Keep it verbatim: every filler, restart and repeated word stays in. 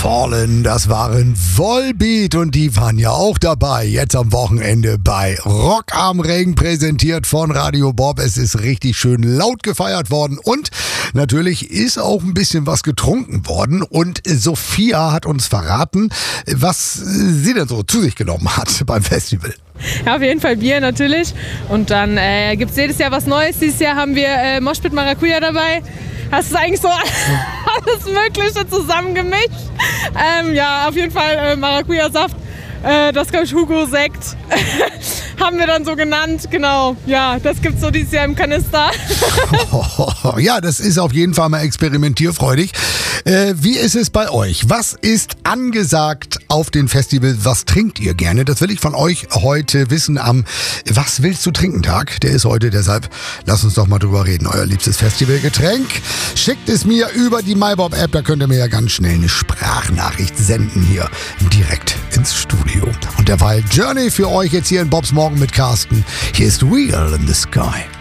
Fallen, das waren Volbeat und die waren ja auch dabei. Jetzt am Wochenende bei Rock am Ring, präsentiert von Radio Bob. Es ist richtig schön laut gefeiert worden und natürlich ist auch ein bisschen was getrunken worden. Und Sophia hat uns verraten, was sie denn so zu sich genommen hat beim Festival. Ja, auf jeden Fall Bier natürlich. Und dann äh, gibt es jedes Jahr was Neues. Dieses Jahr haben wir äh, Moshpit Maracuja dabei. Das ist eigentlich so alles Mögliche zusammengemischt. Ähm, ja, auf jeden Fall äh, Maracuja-Saft. Äh, das glaube ich Hugo-Sekt. Haben wir dann so genannt, genau. Ja, das gibt's so dieses Jahr im Kanister. Ja, das ist auf jeden Fall mal experimentierfreudig. Äh, wie ist es bei euch? Was ist angesagt auf den Festivals? Was trinkt ihr gerne? Das will ich von euch heute wissen am Was willst du trinken Tag? Der ist heute, deshalb lasst uns doch mal drüber reden. Euer liebstes Festivalgetränk. Schickt es mir über die MyBob-App, da könnt ihr mir ja ganz schnell eine Sprachnachricht senden hier direkt ins Studio. Und derweil Journey für euch jetzt hier in Bobs Morgen mit Carsten. Hier ist Real in the Sky.